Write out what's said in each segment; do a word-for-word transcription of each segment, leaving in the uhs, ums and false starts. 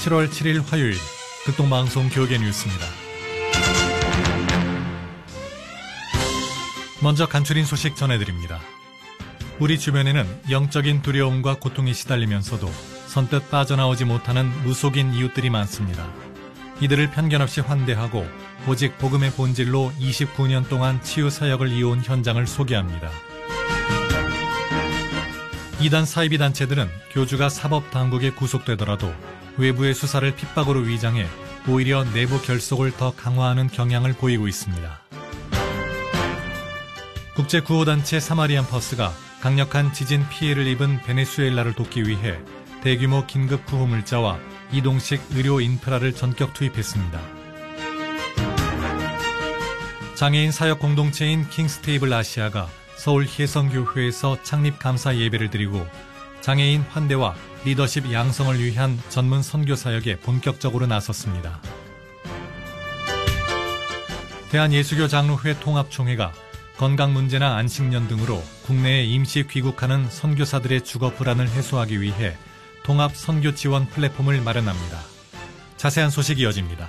칠월 칠일 화요일 극동방송 교계 뉴스입니다. 먼저 간추린 소식 전해드립니다. 우리 주변에는 영적인 두려움과 고통에 시달리면서도 선뜻 빠져나오지 못하는 무속인 이웃들이 많습니다. 이들을 편견 없이 환대하고 오직 복음의 본질로 이십구 년 동안 치유 사역을 이어온 현장을 소개합니다. 이단 사이비 단체들은 교주가 사법당국에 구속되더라도 외부의 수사를 핍박으로 위장해 오히려 내부 결속을 더 강화하는 경향을 보이고 있습니다. 국제구호단체 사마리안 퍼스가 강력한 지진 피해를 입은 베네수엘라를 돕기 위해 대규모 긴급 구호물자와 이동식 의료 인프라를 전격 투입했습니다. 장애인 사역 공동체인 킹스테이블 아시아가 서울 혜성교회에서 창립 감사 예배를 드리고 장애인 환대와 리더십 양성을 위한 전문 선교 사역에 본격적으로 나섰습니다. 대한예수교 장로회 통합총회가 건강 문제나 안식년 등으로 국내에 임시 귀국하는 선교사들의 주거 불안을 해소하기 위해 통합 선교 지원 플랫폼을 마련합니다. 자세한 소식이 이어집니다.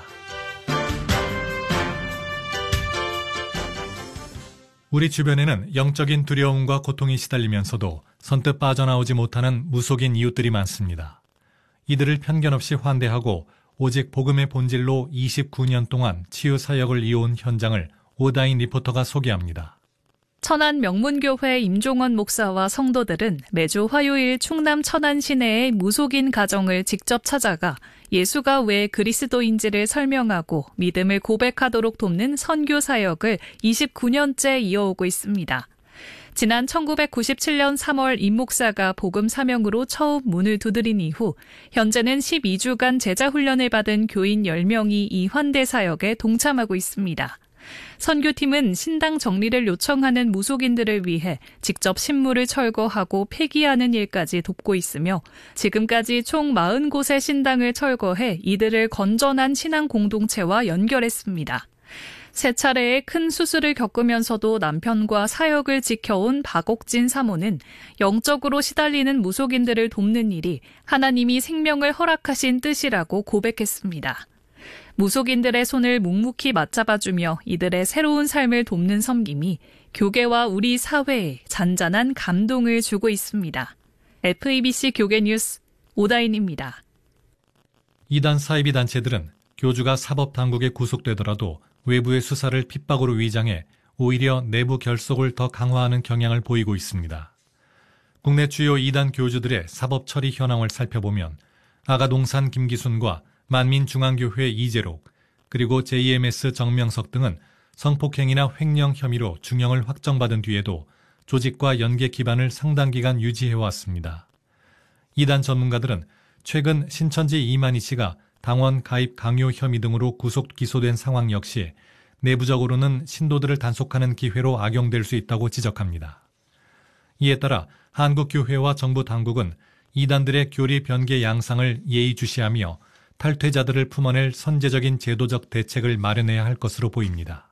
우리 주변에는 영적인 두려움과 고통에 시달리면서도 선뜻 빠져나오지 못하는 무속인 이웃들이 많습니다. 이들을 편견 없이 환대하고 오직 복음의 본질로 이십구 년 동안 치유 사역을 이어온 현장을 오다인 리포터가 소개합니다. 천안 명문교회 임종원 목사와 성도들은 매주 화요일 충남 천안 시내의 무속인 가정을 직접 찾아가 예수가 왜 그리스도인지를 설명하고 믿음을 고백하도록 돕는 선교 사역을 이십구 년째 이어오고 있습니다. 지난 천구백구십칠 년 삼월 임 목사가 복음 사명으로 처음 문을 두드린 이후 현재는 십이 주간 제자 훈련을 받은 교인 열 명이 이 환대 사역에 동참하고 있습니다. 선교팀은 신당 정리를 요청하는 무속인들을 위해 직접 신물을 철거하고 폐기하는 일까지 돕고 있으며 지금까지 총 사십 곳의 신당을 철거해 이들을 건전한 신앙 공동체와 연결했습니다. 세 차례의 큰 수술을 겪으면서도 남편과 사역을 지켜온 박옥진 사모는 영적으로 시달리는 무속인들을 돕는 일이 하나님이 생명을 허락하신 뜻이라고 고백했습니다. 무속인들의 손을 묵묵히 맞잡아주며 이들의 새로운 삶을 돕는 섬김이 교계와 우리 사회에 잔잔한 감동을 주고 있습니다. 에프이비씨 교계 뉴스 오다인입니다. 이단 사이비 단체들은 교주가 사법당국에 구속되더라도 외부의 수사를 핍박으로 위장해 오히려 내부 결속을 더 강화하는 경향을 보이고 있습니다. 국내 주요 이단 교주들의 사법 처리 현황을 살펴보면 아가동산 김기순과 만민중앙교회 이재록, 그리고 제이엠에스 정명석 등은 성폭행이나 횡령 혐의로 중형을 확정받은 뒤에도 조직과 연계 기반을 상당 기간 유지해왔습니다. 이단 전문가들은 최근 신천지 이만희 씨가 당원 가입 강요 혐의 등으로 구속 기소된 상황 역시 내부적으로는 신도들을 단속하는 기회로 악용될 수 있다고 지적합니다. 이에 따라 한국교회와 정부 당국은 이단들의 교리 변개 양상을 예의주시하며 탈퇴자들을 품어낼 선제적인 제도적 대책을 마련해야 할 것으로 보입니다.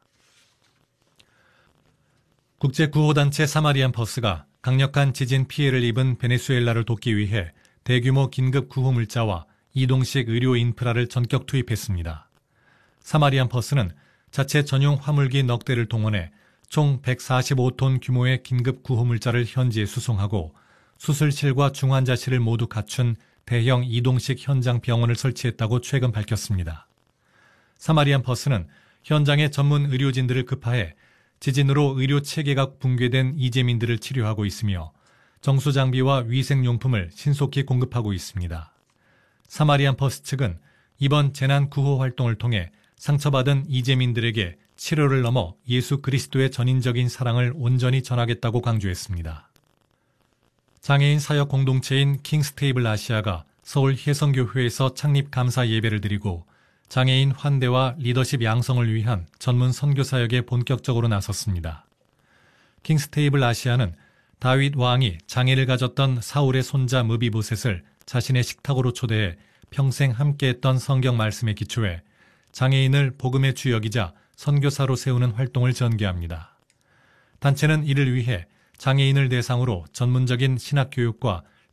국제구호단체 사마리안 퍼스가 강력한 지진 피해를 입은 베네수엘라를 돕기 위해 대규모 긴급 구호물자와 이동식 의료 인프라를 전격 투입했습니다. 사마리안 퍼스는 자체 전용 화물기 넉 대를 동원해 총 백사십오 톤 규모의 긴급 구호물자를 현지에 수송하고 수술실과 중환자실을 모두 갖춘 대형 이동식 현장 병원을 설치했다고 최근 밝혔습니다. 사마리안 퍼스는 현장에 전문 의료진들을 급파해 지진으로 의료 체계가 붕괴된 이재민들을 치료하고 있으며 정수장비와 위생용품을 신속히 공급하고 있습니다. 사마리안 퍼스 측은 이번 재난 구호 활동을 통해 상처받은 이재민들에게 치료를 넘어 예수 그리스도의 전인적인 사랑을 온전히 전하겠다고 강조했습니다. 장애인 사역 공동체인 킹스테이블 아시아가 서울 혜성교회에서 창립 감사 예배를 드리고 장애인 환대와 리더십 양성을 위한 전문 선교 사역에 본격적으로 나섰습니다. 킹스테이블 아시아는 다윗 왕이 장애를 가졌던 사울의 손자 무비보셋을 자신의 식탁으로 초대해 평생 함께했던 성경 말씀에 기초해 장애인을 복음의 주역이자 선교사로 세우는 활동을 전개합니다. 단체는 이를 위해 장애인을 대상으로 전문적인 신학교육과